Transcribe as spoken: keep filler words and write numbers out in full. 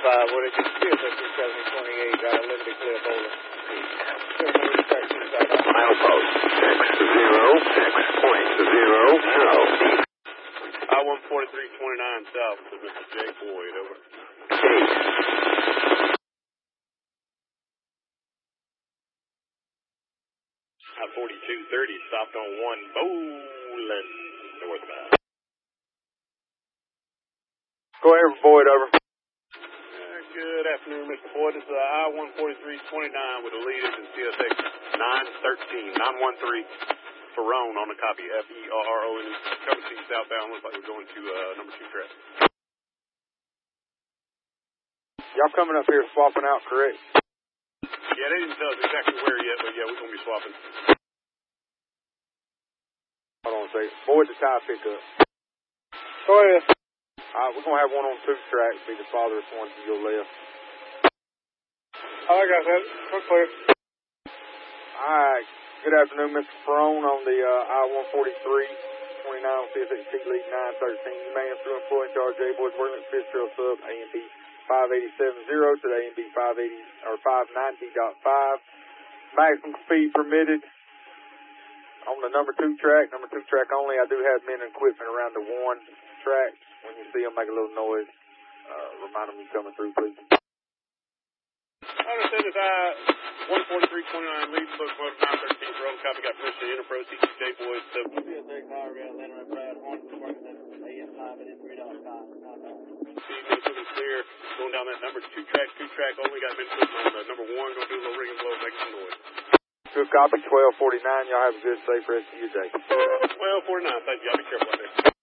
five, what did you see us at seventy twenty-eight, uh, Liberty Clear Bowler? Milepost six zero six point zero zero. I one forty-three twenty-nine south to Mister J. Boyd, over. I forty-two thirty, stopped on one, Bowling, northbound. Go ahead, Boyd, over. Uh, good afternoon, Mister Boyd. This is uh, I one forty-three twenty-nine with the leaders in C S X nine thirteen, nine one three, Ferrone on the copy, F E R R O N E. Cover C southbound, looks like we're going to uh, number two track. Y'all coming up here swapping out, correct? Yeah, they didn't tell us exactly where yet, but yeah, we're going to be swapping. Hold on a second. Boyd, the tie pickup. Go ahead. All right, we're going to have one on two tracks, be the farthest one to your left. Oh, I got that. We're clear. All right. Good afternoon, Mister Ferrone on the uh, I one forty-three twenty-nine on C S X T League nine thirteen. Man, through and flow in charge, J. Boyd, Working Fitzgerald sub, A M B five eighty-seven zero to the A M B five eighty, or five ninety point five. Maximum speed permitted on the number two track, number two track only. I do have men and equipment around the one track. When you see them make a little noise, uh, remind them you're coming through, please. I understand that I one forty-three twenty-nine leads, book motor nine thirteen, road copy, got permission to enter, proceed to J. Boyd, sub. C S X high rail, Atlanta, and Brad Horn, working at A M five and three point five. See, Minnesota's clear, going down that number two track, two track only, got Minnesota on the number one, going to do a little ring and blow, make some noise. Good copy, twelve forty-nine. Y'all have a good, safe rest of your day. twelve forty-nine, thank you. Y'all be careful out there.